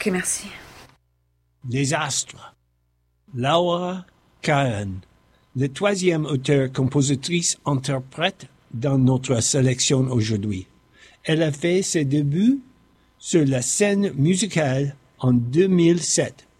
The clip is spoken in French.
Ok, merci. Les astres. Laura Kahan, le troisième auteur-compositrice-interprète dans notre sélection aujourd'hui. Elle a fait ses débuts sur la scène musicale en 2007